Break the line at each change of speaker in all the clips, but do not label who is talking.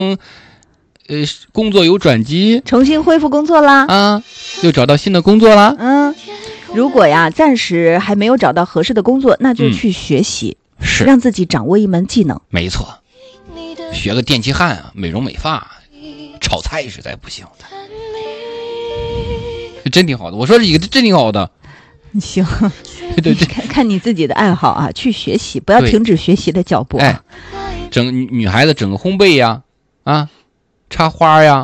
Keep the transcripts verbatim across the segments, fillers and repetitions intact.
嗯，呃，工作有转机，
重新恢复工作啦
啊，又找到新的工作啦。
嗯，如果呀暂时还没有找到合适的工作，那就去学习，
嗯、是
让自己掌握一门技能。
没错，学个电气焊啊，美容美发，炒菜实在不行的，真挺好的。我说这几个真挺好的。
行，
对对，
看看你自己的爱好啊，去学习，不要停止学习的脚步、啊。
哎，整女孩子整个烘焙呀，啊，插花呀，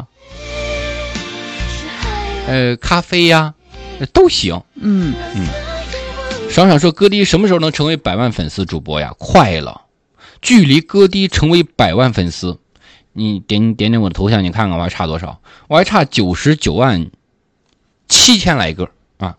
呃，咖啡呀，都行。
嗯
嗯。爽爽说，歌迪什么时候能成为百万粉丝主播呀？快了，距离歌迪成为百万粉丝，你点点点我的头像，你看看我还差多少？我还差九十九万七千来个啊！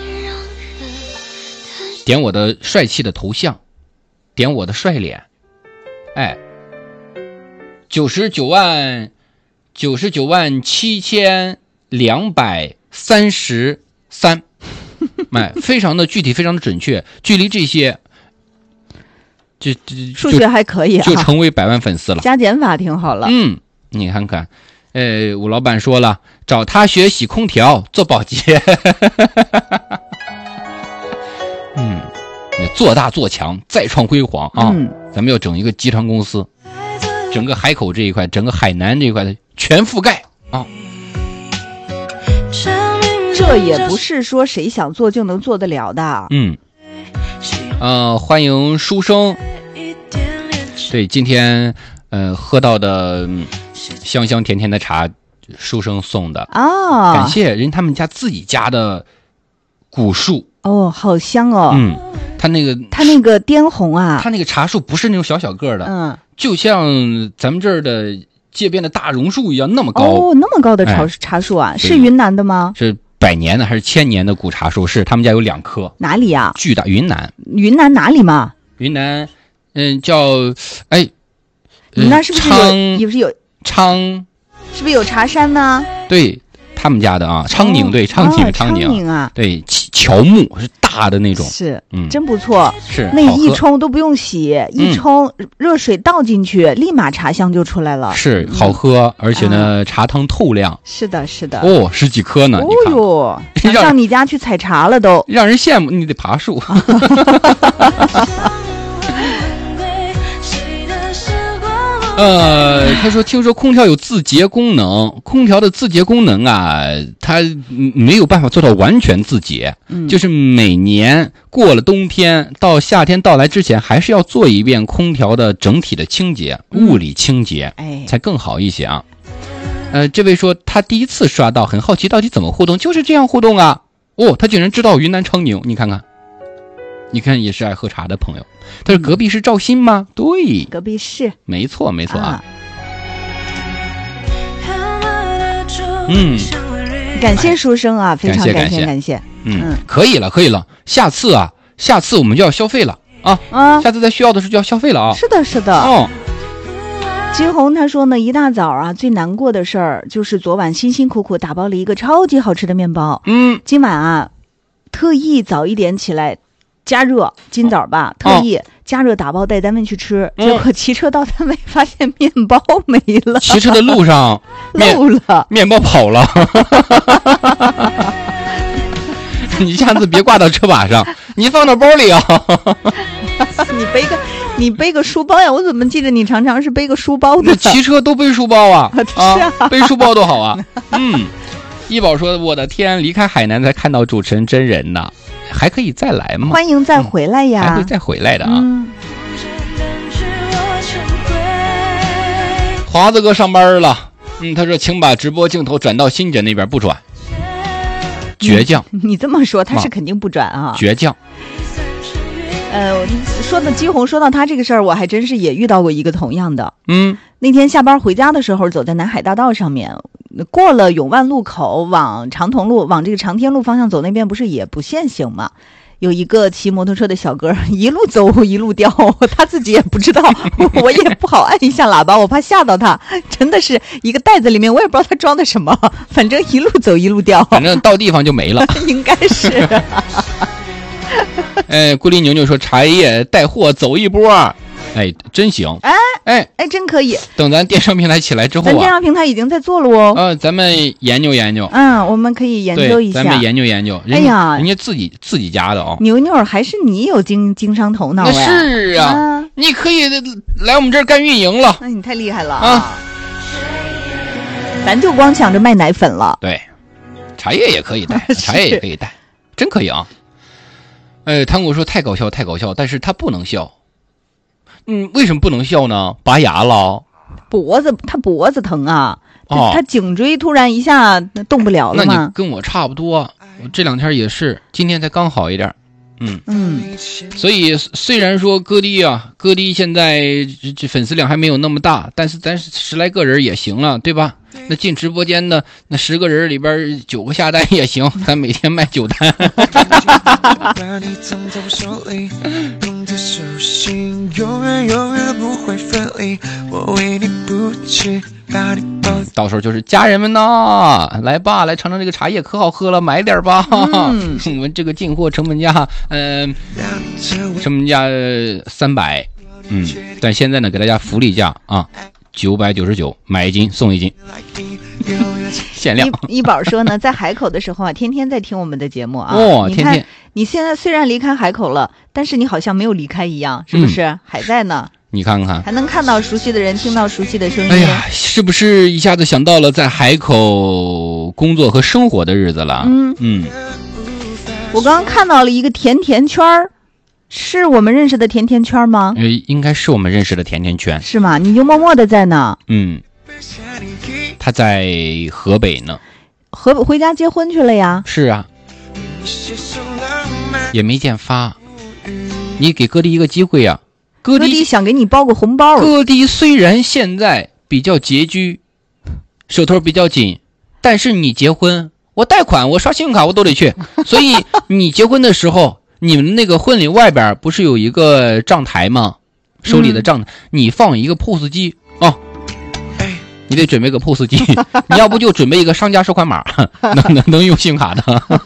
点我的帅气的头像，点我的帅脸，哎，九十九万九十九万七千两百三十三，哎，非常的具体，非常的准确，距离这些，这这
数学还可以啊，
就成为百万粉丝了，
加减法挺好了。
嗯，你看看，呃，我老板说了，找他学洗空调，做保洁。嗯，做大做强，再创辉煌啊！嗯、咱们要整一个集团公司，整个海口这一块，整个海南这一块的全覆盖啊！
这也不是说谁想做就能做得了的。
嗯，呃，欢迎书生。对，今天呃喝到的香香甜甜的茶，书生送的
啊、哦，
感谢人他们家自己家的古树。
哦，好香哦！
嗯，它那个
它那个滇红啊，
它那个茶树不是那种小小个的，
嗯，
就像咱们这儿的街边的大榕树一样那么高。
哦，那么高的茶、哎、茶树啊，是云南的吗？
是百年的还是千年的古茶树？是他们家有两棵。
哪里啊？
巨大，云南。
云南哪里嘛？
云南，嗯，叫哎，
云南是不是有？也不是有
昌？
是不是有茶山呢？
对。他们家的啊，昌宁、哦、对，昌宁、
哦、
昌宁、
昌宁啊，
对，乔木是大的那种，
是，
嗯，
真不错，
是
那一冲都不用洗，一冲热水倒进去，嗯、立马茶香就出来了，
是好喝，而且呢，啊、茶汤透亮，
是的，是的，
哦，十几颗呢，
哦哟，想上你家去采茶了都，
让人羡慕，你得爬树。呃，他说听说空调有自洁功能，空调的自洁功能啊，它没有办法做到完全自洁，嗯，就是每年过了冬天到夏天到来之前，还是要做一遍空调的整体的清洁，嗯、物理清洁，哎，才更好一些啊。呃，这位说他第一次刷到，很好奇到底怎么互动，就是这样互动啊。哦，他竟然知道云南昌宁，你看看。你看，也是爱喝茶的朋友。他说：“隔壁是赵鑫吗？”对，
隔壁是，
没错，没错啊。嗯，
感谢书生啊，非常
感
谢感谢。
嗯，可以了，可以了。下次啊，下次我们就要消费了啊！啊，下次在需要的时候就要消费了啊！
是的，是的。
哦。
金红他说呢，一大早啊，最难过的事儿就是昨晚辛辛苦苦打包了一个超级好吃的面包。
嗯，
今晚啊，特意早一点起来。加热今早吧，特意加热打包带单位去吃，
嗯、
结果骑车到单位发现面包没了。
骑车的路上
漏了，
面包跑了。你下次别挂到车把上，你放到包里啊。
你背个你背个书包呀？我怎么记得你常常是背个书包的？
骑车都背书包啊？
是啊，
啊背书包多好啊。嗯，一宝说：“我的天，离开海南才看到主持人真人呢。”还可以再来吗？
欢迎再回来呀！
还会再回来的啊！
嗯、
华子哥上班了，嗯，他说请把直播镜头转到欣姐那边，不转，倔强。
你, 你这么说，他是肯定不转啊！
倔强。
呃，说到姬红，说到他这个事儿，我还真是也遇到过一个同样的。
嗯，
那天下班回家的时候，走在南海大道上面。过了永万路口往长桐路往这个长天路方向走，那边不是也不限行吗？有一个骑摩托车的小哥一路走一路掉，他自己也不知道，我也不好按一下喇叭，我怕吓到他。真的是一个袋子里面，我也不知道他装的什么，反正一路走一路掉，
反正到地方就没了。
应该是。
哎，孤零牛牛说茶叶带货走一波， 哎，真行！
哎
哎
哎，真可以。
等咱电商平台起来之后啊，
咱电商平台已经在做了哦。
呃，咱们研究研究。
嗯，我们可以研究一下。
对，咱们研究研究。
哎呀，
人家自己自己家的哦。
牛牛还是你有经经商头脑呀？
是啊，啊你可以来我们这儿干运营了。
那你太厉害了
啊！
咱就光想着卖奶粉了。
对，茶叶也可以带，茶叶也可以带，真可以啊。呃，糖果说太搞笑，太搞笑，但是他不能笑。嗯，为什么不能笑呢？拔牙了，
脖子他脖子疼啊，
哦、
他颈椎突然一下动不了了吗？
那你跟我差不多，我这两天也是，今天才刚好一点。嗯
嗯，
所以虽然说歌迪啊，歌迪现在这粉丝量还没有那么大，但是咱十来个人也行了，对吧？那进直播间的那十个人里边九个下单也行，咱每天卖九单。到时候就是家人们呐，来吧，来尝尝这个茶叶，可好喝了，买点吧。嗯、我们这个进货成本价，嗯、呃，成本价三百，嗯，但现在呢，给大家福利价啊。九百九十九，买一斤送一斤，限量。
一一宝说呢，在海口的时候啊，天天在听我们的节目啊。
哦，
你看
天天。
你现在虽然离开海口了，但是你好像没有离开一样，是不是？嗯、还在呢。
你看看，
还能看到熟悉的人，听到熟悉的声音。
哎呀，是不是一下子想到了在海口工作和生活的日子了？
嗯
嗯。
我刚刚看到了一个甜甜圈儿。是我们认识的甜甜圈吗？
呃，应该是我们认识的甜甜圈。
是吗？你就默默的在呢。
嗯，他在河北呢。
河北回家结婚去了呀？
是啊，也没见发。你给哥迪一个机会呀、啊，哥迪,
哥迪想给你包个红包。
哥迪虽然现在比较拮据，手头比较紧，但是你结婚，我贷款，我刷信用卡，我都得去。所以你结婚的时候。你们那个婚礼外边不是有一个账台吗？手里的账台，嗯、你放一个 P O S 机哦，你得准备个 P O S 机，你要不就准备一个商家收款码，能能能用信用卡的。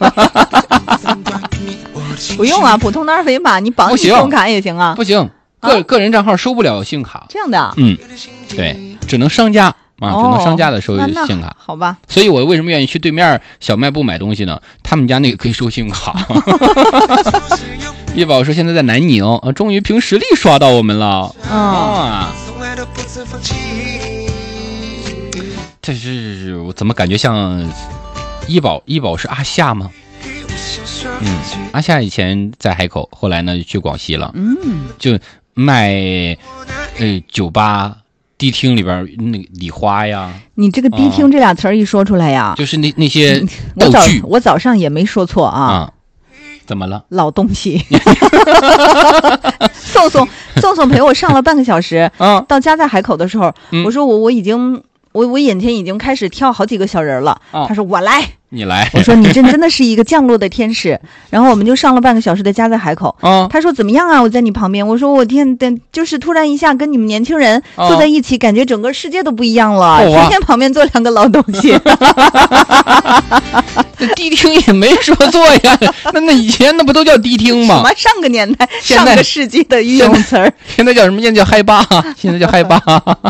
不用啊，普通的二维码你绑你信用卡也行啊。
不行，个、啊、个人账号收不了信用卡。
这样的？
嗯，对，只能商家。啊，只能商家的收信用卡，
好吧？
所以我为什么愿意去对面小卖部买东西呢？他们家那个可以收信用卡。叶宝说现在在南宁，啊，终于凭实力刷到我们了。
嗯、
啊，这是我怎么感觉像医保？医保是阿夏吗？嗯，阿夏以前在海口，后来呢去广西了。
嗯，
就卖呃酒吧。迪厅里边那个礼花呀，
你这个迪厅这俩词儿一说出来呀，
哦、就是那那些
道具。我早我早上也没说错啊。
啊怎么了？
老东西。宋宋宋宋陪我上了半个小时，
啊，
到家在海口的时候，
嗯、
我说我我已经我我眼前已经开始跳好几个小人了。
啊、
他说我来。
你来，
我说你这真的是一个降落的天使。然后我们就上了半个小时的家在海口。
啊，
他说怎么样啊？我在你旁边。我说我天，就是突然一下跟你们年轻人坐在一起，啊、感觉整个世界都不一样了。
哦、
天天旁边坐两个老东西。
这迪厅也没说错呀，那那以前那不都叫迪厅吗？
什么上个年代、上个世纪的御用词儿？
现在叫什么？现在叫嗨吧，现在叫嗨吧。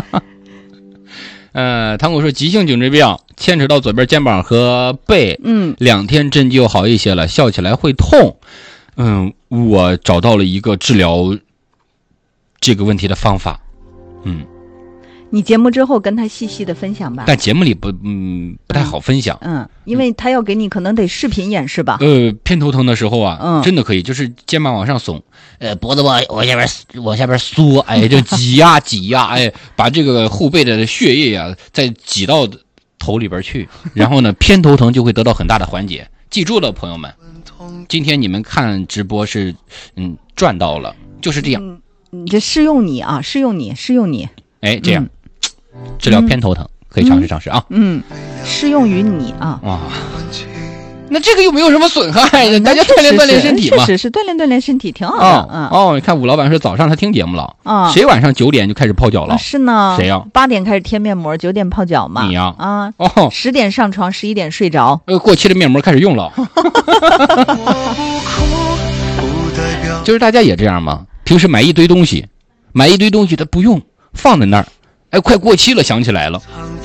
呃，糖果说急性颈椎病牵扯到左边肩膀和背，
嗯，
两天针灸好一些了，笑起来会痛。嗯，我找到了一个治疗这个问题的方法。嗯，
你节目之后跟他细细的分享吧。
但节目里不嗯不太好分享。
嗯，嗯因为他要给你可能得视频演示吧。
呃，偏头疼的时候啊，
嗯，
真的可以，就是肩膀往上耸。呃，脖子往往下边往下边缩，哎，就挤呀挤呀，哎，把这个后背的血液呀、啊、再挤到头里边去，然后呢，偏头疼就会得到很大的缓解。记住了，朋友们，今天你们看直播是嗯赚到了，就是这样。
嗯，你这适用你啊，适用你，适用你。
哎，这样、嗯、治疗偏头疼、嗯、可以尝试尝试啊。
嗯，适用于你啊。
哇。那这个又没有什么损害，大家锻炼锻炼身体嘛。
确实是锻炼锻炼身体，挺好的。
哦，嗯、哦，你看武老板说早上他听节目了，
啊、哦，
谁晚上九点就开始泡脚了？
啊、是呢，
谁呀、啊？
八点开始贴面膜，九点泡脚嘛。
你呀、
啊？啊，
哦，
十点上床，十一点睡着。
呃，过期的面膜开始用了。就是大家也这样吗？平时买一堆东西， 买一堆东西他不用，放在那儿，哎，快过期了想起来了，